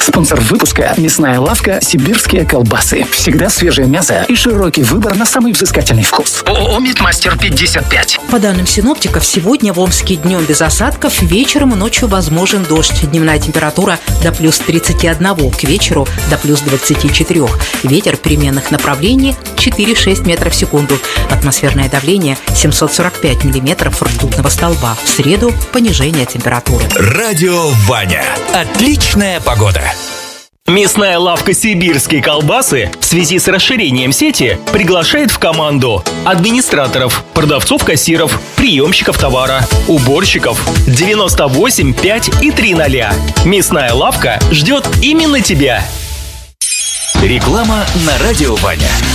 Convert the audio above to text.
Спонсор выпуска – мясная лавка «Сибирские колбасы». Всегда свежее мясо и широкий выбор на самый взыскательный вкус. ООО «Мидмастер 55». По данным синоптиков, сегодня в Омске днем без осадков, вечером и ночью возможен дождь. Дневная температура до плюс 31, к вечеру до плюс 24. Ветер переменных направлений 4-6 метров в секунду. Атмосферное давление 745 миллиметров ртутного столба. В среду понижение температуры. Радио Ваня. Отличная погода. Мясная лавка «Сибирские колбасы» в связи с расширением сети приглашает в команду администраторов, продавцов-кассиров, приемщиков товара, уборщиков 98 5 и 300. Мясная лавка ждет именно тебя. Реклама на Радио Ваня.